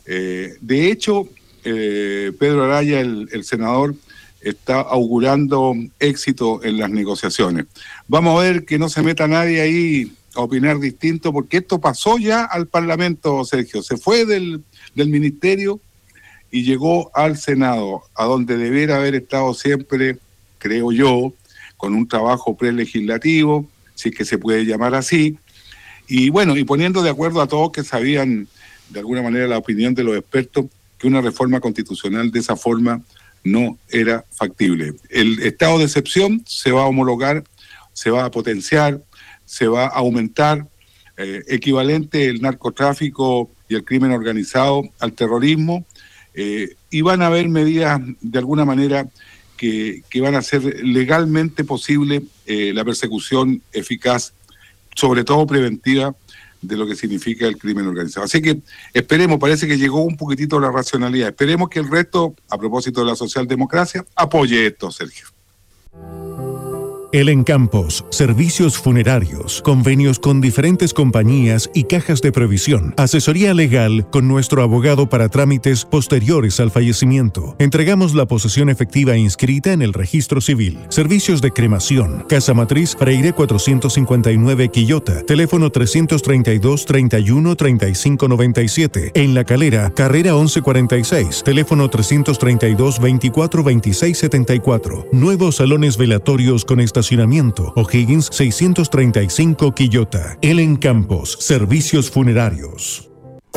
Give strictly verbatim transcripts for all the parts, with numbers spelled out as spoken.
Eh, de hecho, eh, Pedro Araya, el, el senador, está augurando éxito en las negociaciones. Vamos a ver que no se meta nadie ahí a opinar distinto, porque esto pasó ya al Parlamento, Sergio. Se fue del, del ministerio y llegó al Senado, a donde debiera haber estado siempre, creo yo, con un trabajo prelegislativo, si es que se puede llamar así, y bueno, y poniendo de acuerdo a todos que sabían, de alguna manera, la opinión de los expertos, que una reforma constitucional de esa forma no era factible. El estado de excepción se va a homologar, se va a potenciar, se va a aumentar, eh, equivalente el narcotráfico y el crimen organizado al terrorismo, eh, y van a haber medidas de alguna manera que, que van a hacer legalmente posible eh, la persecución eficaz, sobre todo preventiva, de lo que significa el crimen organizado. Así que esperemos, parece que llegó un poquitito la racionalidad, esperemos que el resto, a propósito de la socialdemocracia, apoye esto, Sergio. El Encampos, servicios funerarios, convenios con diferentes compañías y cajas de previsión, asesoría legal con nuestro abogado para trámites posteriores al fallecimiento. Entregamos la posesión efectiva inscrita en el registro civil. Servicios de cremación, Casa Matriz, Freire cuatrocientos cincuenta y nueve Quillota, teléfono trescientos treinta y dos, treinta y uno, treinta y cinco noventa y siete. En La Calera, carrera once cuarenta y seis, teléfono trescientos treinta y dos, veinticuatro, veintiséis setenta y cuatro. Nuevos salones velatorios con estacionamiento. O'Higgins seiscientos treinta y cinco Quillota. El Encampos, servicios funerarios.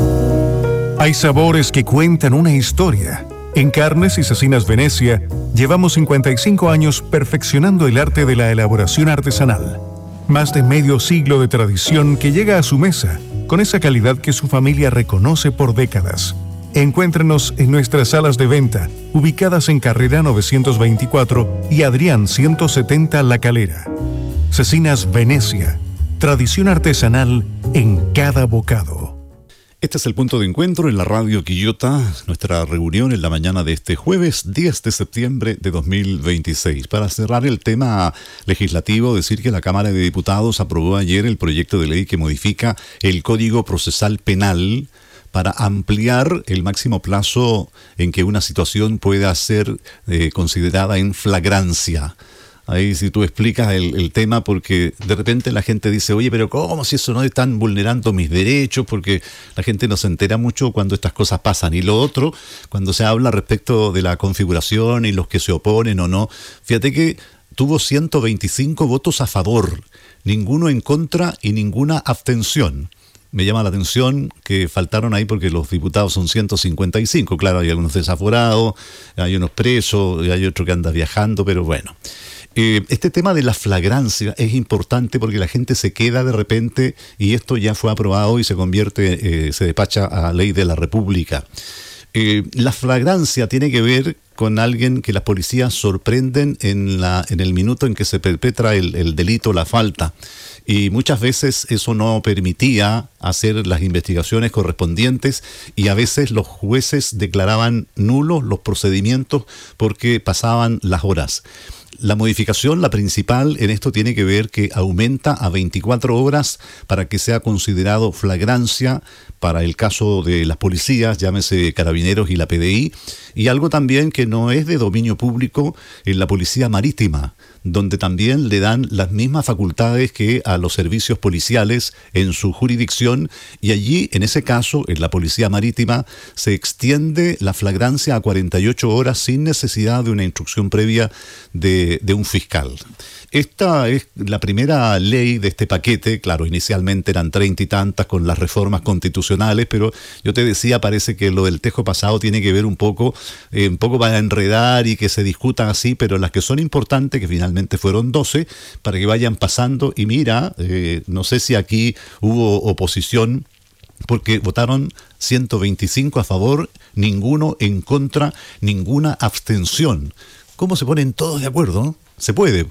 Hay sabores que cuentan una historia. En Carnes y Cecinas Venecia llevamos cincuenta y cinco años perfeccionando el arte de la elaboración artesanal. Más de medio siglo de tradición que llega a su mesa con esa calidad que su familia reconoce por décadas. Encuéntrenos en nuestras salas de venta, ubicadas en Carrera novecientos veinticuatro y Adrián ciento setenta La Calera. Cecinas Venecia, tradición artesanal en cada bocado. Este es el punto de encuentro en la radio Quillota, nuestra reunión en la mañana de este jueves diez de septiembre de dos mil veintiséis. Para cerrar el tema legislativo, decir que la Cámara de Diputados aprobó ayer el proyecto de ley que modifica el Código Procesal Penal para ampliar el máximo plazo en que una situación pueda ser eh, considerada en flagrancia. Ahí si tú explicas el, el tema, porque de repente la gente dice, oye, pero ¿cómo si eso no están vulnerando mis derechos? Porque la gente no se entera mucho cuando estas cosas pasan. Y lo otro, cuando se habla respecto de la configuración y los que se oponen o no, fíjate que tuvo ciento veinticinco votos a favor, ninguno en contra y ninguna abstención. Me llama la atención que faltaron ahí porque los diputados son ciento cincuenta y cinco. Claro, hay algunos desaforados, hay unos presos, hay otro que anda viajando, pero bueno. Eh, este tema de la flagrancia es importante porque la gente se queda de repente y esto ya fue aprobado y se convierte, eh, se despacha a ley de la República. Eh, la flagrancia tiene que ver con alguien que las policías sorprenden en, la, en el minuto en que se perpetra el, el delito, la falta. Y muchas veces eso no permitía hacer las investigaciones correspondientes y a veces los jueces declaraban nulos los procedimientos porque pasaban las horas. La modificación, la principal en esto tiene que ver que aumenta a veinticuatro horas para que sea considerado flagrancia para el caso de las policías, llámese Carabineros y la P D I, y algo también que no es de dominio público en la Policía Marítima, donde también le dan las mismas facultades que a los servicios policiales en su jurisdicción, y allí, en ese caso, en la Policía Marítima, se extiende la flagrancia a cuarenta y ocho horas sin necesidad de una instrucción previa de, de un fiscal. Esta es la primera ley de este paquete. Claro, inicialmente eran treinta y tantas con las reformas constitucionales, pero yo te decía, parece que lo del tejo pasado tiene que ver un poco, eh, un poco para enredar y que se discutan así, pero las que son importantes, que finalmente fueron doce, para que vayan pasando. Y mira, eh, no sé si aquí hubo oposición, porque votaron ciento veinticinco a favor, ninguno en contra, ninguna abstención. ¿Cómo se ponen todos de acuerdo? Se puede.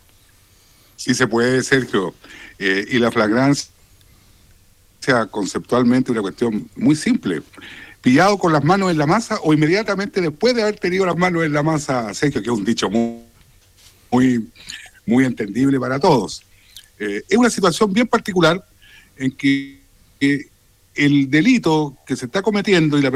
Sí se puede, Sergio. Eh, y la flagrancia, conceptualmente, una cuestión muy simple. Pillado con las manos en la masa o inmediatamente después de haber tenido las manos en la masa, Sergio, que es un dicho muy, muy, muy entendible para todos. Eh, es una situación bien particular en que, que el delito que se está cometiendo y la